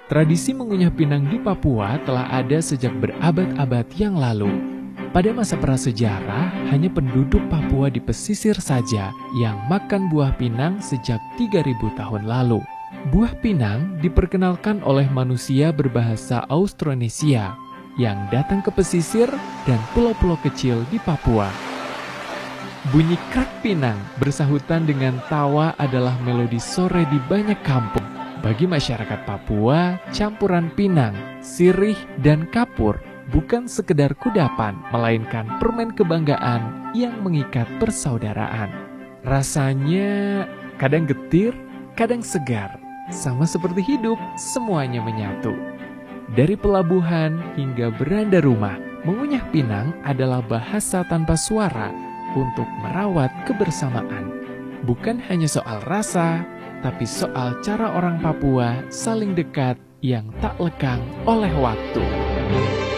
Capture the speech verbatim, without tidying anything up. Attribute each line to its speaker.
Speaker 1: Tradisi mengunyah pinang di Papua telah ada sejak berabad-abad yang lalu. Pada masa prasejarah, hanya penduduk Papua di pesisir saja yang makan buah pinang sejak tiga ribu tahun lalu. Buah pinang diperkenalkan oleh manusia berbahasa Austronesia yang datang ke pesisir dan pulau-pulau kecil di Papua. Bunyi krak pinang bersahutan dengan tawa adalah melodi sore di banyak kampung. Bagi masyarakat Papua, campuran pinang, sirih, dan kapur bukan sekedar kudapan, melainkan permen kebanggaan yang mengikat persaudaraan. Rasanya kadang getir, kadang segar, sama seperti hidup, semuanya menyatu. Dari pelabuhan hingga beranda rumah, mengunyah pinang adalah bahasa tanpa suara untuk merawat kebersamaan. Bukan hanya soal rasa, tapi soal cara orang Papua saling dekat yang tak lekang oleh waktu.